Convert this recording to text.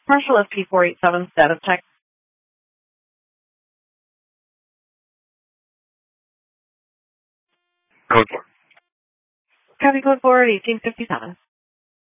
Commercial SP487 status check. Code 4. Copy code forward 1857.